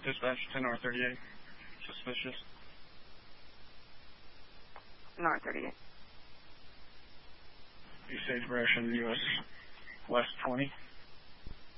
Dispatch 10R38. Suspicious. North 38. East Sagebrush and US West 20.